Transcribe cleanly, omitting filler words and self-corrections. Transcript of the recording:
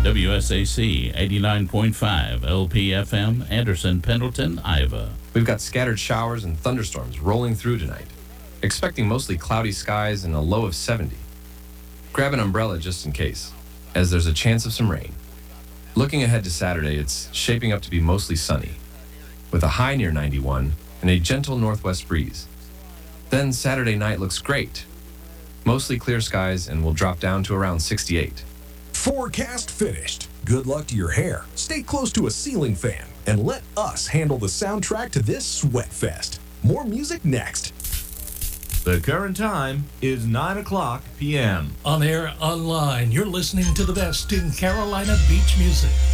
WSAC 89.5 LPFM, Anderson, Pendleton, Iowa. We've got scattered showers and thunderstorms rolling through tonight. Expecting mostly cloudy skies and a low of 70. Grab an umbrella just in case, as there's a chance of some rain. Looking ahead to Saturday, it's shaping up to be mostly sunny, with a high near 91 and a gentle northwest breeze. Then Saturday night looks great. Mostly clear skies and will drop down to around 68. Forecast finished. Good luck to your hair. Stay close to a ceiling fan and let us handle the soundtrack to this sweat fest. More music next. The current time is 9 o'clock p.m. On air, online, you're listening to the best in Carolina beach music.